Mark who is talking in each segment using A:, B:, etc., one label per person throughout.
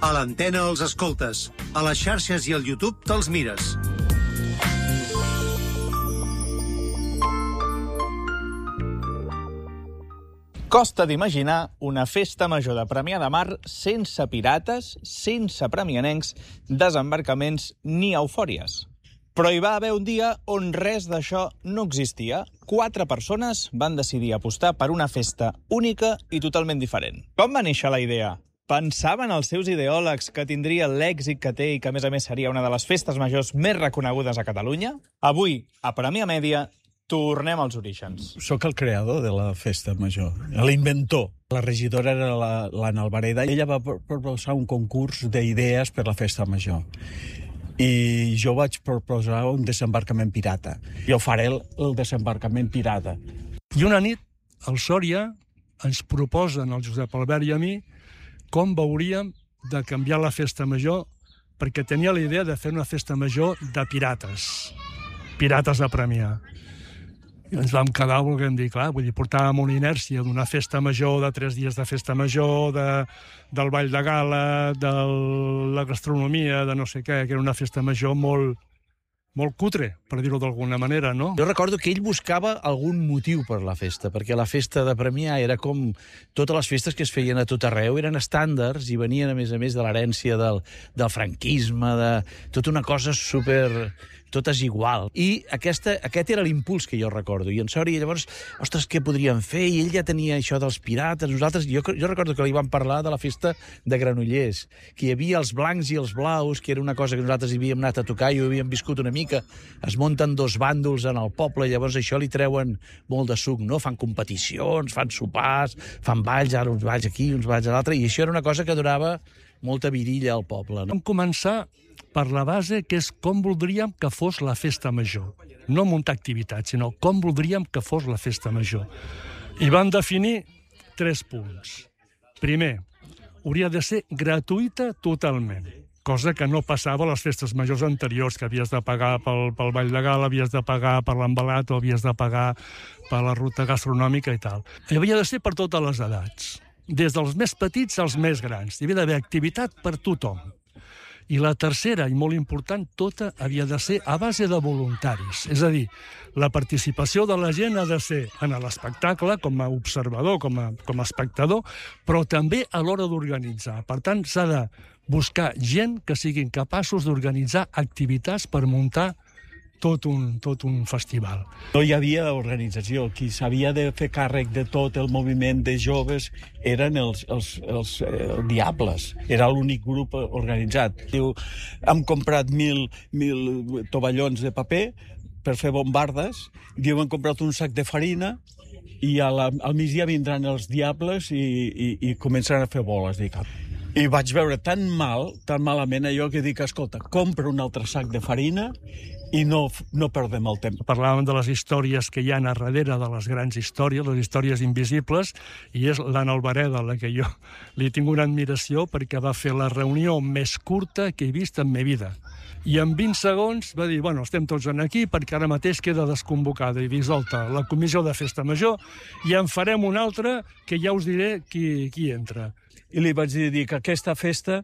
A: A l'antena els escoltes. A les xarxes i al YouTube te'ls mires.
B: Costa d'imaginar una festa major de Premià de Mar sense pirates, sense premianencs, desembarcaments ni eufòries. Però hi va haver un dia on res d'això no existia. 4 persones van decidir apostar per una festa única i totalment diferent. Com va néixer la idea? Pensaven els seus ideòlegs que tindria l'èxit que té i que, a més, seria una de les festes majors més reconegudes a Catalunya? Avui, a Premià Mèdia, tornem als orígens.
C: Soc el creador de la festa major, l'inventor. La regidora era l'Anna Albareda. Ella va proposar un concurs d'idees per la festa major. I jo vaig proposar un desembarcament pirata. Jo faré el desembarcament pirata.
D: I una nit, al Sòria, ens proposen, el Josep Albert i a mi, com veuríem de canviar la festa major, perquè tenia la idea de fer una festa major de pirates a Premià. I ens vam quedar, volguem dir, clar, portàvem una inèrcia d'una festa major, de 3 dies de festa major, del ball de gala, de la gastronomia, de no sé què, que era una festa major molt cutre, per dir-ho d'alguna manera, no?
C: Jo recordo que ell buscava algun motiu per la festa, perquè la festa de Premià era com totes les festes que es feien a tot arreu, eren estàndards i venien, a més, de l'herència del franquisme, de tota una cosa super... tot és igual. I aquest era l'impuls que jo recordo. I en Sòria, llavors, ostres, què podríem fer? I ell ja tenia això dels pirates. Nosaltres, jo recordo que li vam parlar de la festa de Granollers, que hi havia els blancs i els blaus, que era una cosa que nosaltres hi havíem anat a tocar i ho havíem viscut una mica. Es munten 2 bàndols en el poble, llavors això li treuen molt de suc, no? Fan competicions, fan sopars, fan balls, ara uns balls aquí, uns balls a l'altre, i això era una cosa que donava molta virilla al poble.
D: Vam començar per la base, que és com voldríem que fos la festa major. No muntar activitats, sinó com voldríem que fos la festa major. I vam definir 3 punts. Primer, hauria de ser gratuïta totalment, cosa que no passava a les festes majors anteriors, que havies de pagar pel ball de gala, havies de pagar per l'embalat o havies de pagar per la ruta gastronòmica i tal. I havia de ser per totes les edats, des dels més petits als més grans. Hi havia d'haver activitat per tothom. I la tercera, i molt important, tota havia de ser a base de voluntaris. És a dir, la participació de la gent ha de ser en l'espectacle, com a observador, com a espectador, però també a l'hora d'organitzar. Per tant, s'ha de buscar gent que siguin capaços d'organitzar activitats per muntar tot un festival.
C: No hi havia organització. Qui s'havia de fer càrrec de tot el moviment de joves eren els Diables. Era l'únic grup organitzat. Diu, hem comprat 1.000 tovallons de paper per fer bombardes. Diu, hem comprat un sac de farina i al migdia vindran els Diables i començaran a fer boles. I vaig veure tan malament allò que dic, escolta, compra un altre sac de farina i no perdem el temps.
D: Parlàvem de les històries que hi ha a darrere de les grans històries, les històries invisibles, i és l'Anna Albareda, a la que jo li tinc una admiració perquè va fer la reunió més curta que he vist en ma vida. I en 20 segons va dir, bueno, estem tots aquí perquè ara mateix queda desconvocada i dissolta la comissió de festa major i en farem una altra que ja us diré qui entra.
C: I li vaig dir que aquesta festa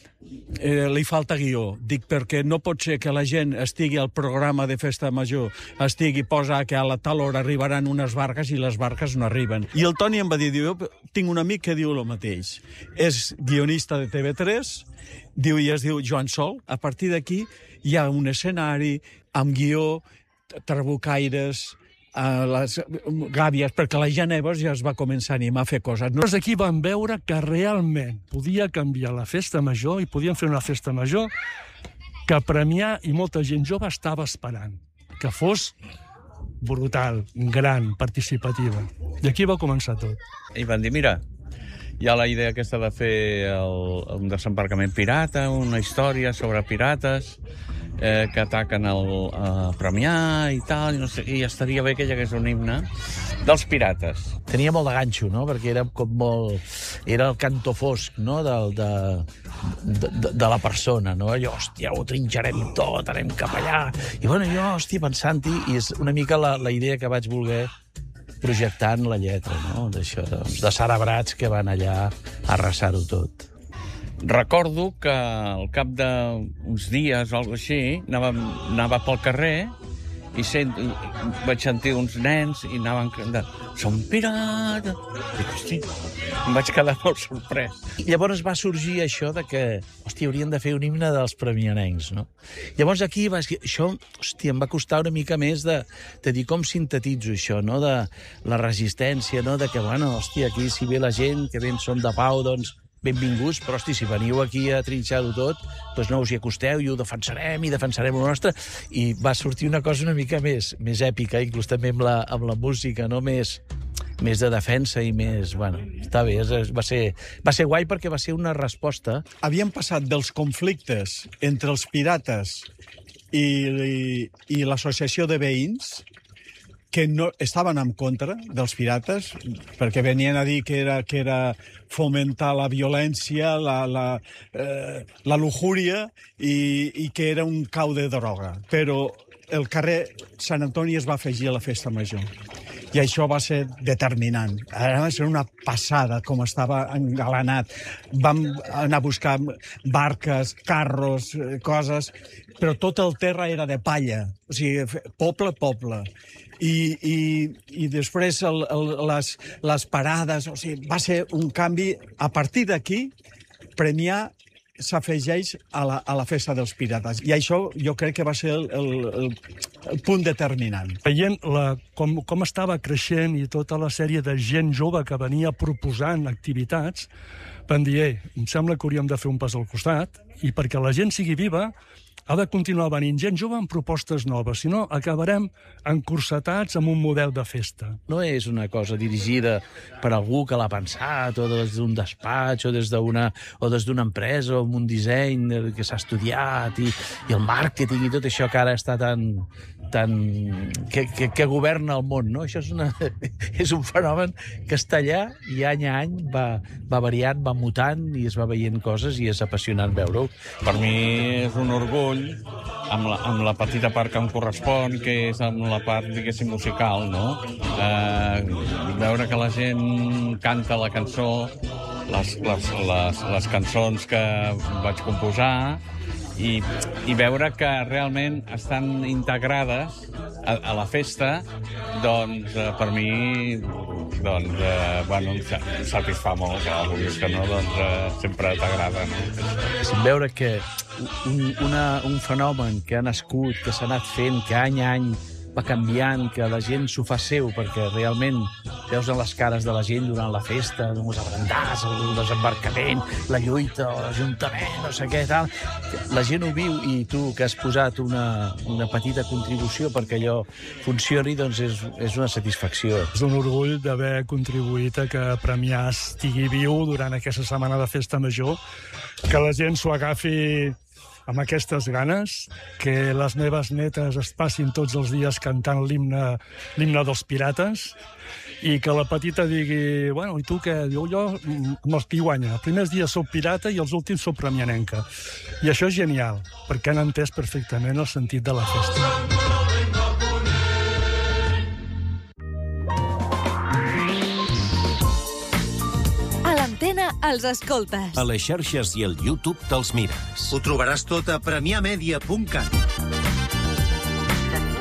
C: li falta guió. Dic, perquè no pot ser que la gent estigui al programa de festa major, posa que a la tal hora arribaran unes barques i les barques no arriben. I el Toni em va dir, jo tinc un amic que diu el mateix. És guionista de TV3, diu, i es diu Joan Sol. A partir d'aquí hi ha un escenari amb guió, trabucaires, les gàbies, perquè la gent llavors ja es va començar a animar a fer coses.
D: Nosaltres aquí vam veure que realment podia canviar la festa major i podíem fer una festa major que Premià i molta gent jove estava esperant, que fos brutal, gran, participativa. I aquí va començar tot.
E: I van dir, mira, hi ha la idea aquesta de fer un desembarcament pirata, una història sobre pirates, que ataquen el Premià i tal, i no sé, i estaria bé que hi hagués un himne dels pirates.
C: Tenia molt de ganxo, no?, perquè era com molt... Era el canto fosc, no?, de la persona, no? Allò, hòstia, ho trinxarem tot, anem cap allà. I bueno, jo, hòstia, pensant-hi, i és una mica la idea que vaig voler projectar en la lletra, no?, d'això, de cerebrats que van allà a arrasar-ho tot.
E: recordo que al cap d'uns dies o alguna cosa així anava pel carrer i vaig sentir uns nens i anaven cridant «Som pirates!» Dic, hosti, em vaig quedar molt sorprès.
C: Llavors va sorgir això de que, hòstia, haurien de fer un himne dels premianencs, no? Llavors aquí això, hòstia, em va costar una mica més de dir com sintetitzo això, no? De la resistència, no? De que, bueno, hòstia, aquí si ve la gent, que ben som de pau, doncs benvinguts, però, hosti, si veniu aquí a trinxar-ho tot, doncs no us hi acosteu i ho defensarem i defensarem el nostre. I va sortir una cosa una mica més èpica, inclús també amb la música, no? Més de defensa i més... Bueno, està bé, va ser guai perquè va ser una resposta.
F: Havíem passat dels conflictes entre els pirates i l'associació de veïns, que no estaven en contra dels pirates, perquè venien a dir que era fomentar la violència, la lujúria i que era un cau de droga. Però el carrer Sant Antoni es va afegir a la festa major. I això va ser determinant. Va ser una passada, com estava engalanat. Vam anar a buscar barques, carros, coses, però tot el terra era de palla. O sigui, poble. I després les parades, o sigui, va ser un canvi. A partir d'aquí, Premià s'afegeix a la festa dels pirates. I això jo crec que va ser el punt determinant.
D: Veient com estava creixent i tota la sèrie de gent jove que venia proposant activitats, van dir, em sembla que hauríem de fer un pas al costat, i perquè la gent sigui viva, ha de continuar venint gent jove amb propostes noves, si no acabarem encursetats amb un model de festa.
C: No és una cosa dirigida per algú que l'ha pensat, o des d'un despatx, o des d'una empresa, o amb un disseny que s'ha estudiat, i el màrqueting i tot això que ara està que governa el món, no? Això és un fenomen que està allà i any a any va variant, va mutant i es va veient coses i és apassionant veure-ho.
E: Per mi és un orgull amb la petita part que em correspon, que és amb la part, diguéssim, musical, no? Veure que la gent canta la cançó, les cançons que vaig composar, i veure que realment estan integrades a la festa, doncs per mi em satisfà molt, que vulguis que no, doncs sempre t'agrada, no?
C: Veure que un fenomen que ha nascut, que s'ha anat fent, que any a any va canviant, que la gent s'ho fa seu, perquè realment veus en les cares de la gent durant la festa, els abrandars, el desembarcament, la lluita, l'Ajuntament, no sé què, tal. La gent ho viu i tu, que has posat una petita contribució perquè allò funcioni, doncs és una satisfacció.
D: És un orgull d'haver contribuït a que Premià estigui viu durant aquesta setmana de festa major, que la gent s'ho agafi amb aquestes ganes, que les meves netes es passin tots els dies cantant l'himne dels pirates, i que la petita digui, bueno, i tu què? Diu, jo amb els qui guanya. Els primers dies sóc pirata i els últims sóc premianenca. I això és genial, perquè han entès perfectament el sentit de la festa.
G: Els escoltes.
H: A les xarxes i al YouTube te'ls mires.
A: Ho trobaràs tot a premiamedia.cat.